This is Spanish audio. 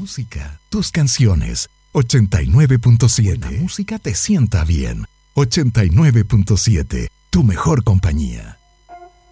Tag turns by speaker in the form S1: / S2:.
S1: música, tus canciones. 89.7. La música te sienta bien. 89.7, tu mejor compañía.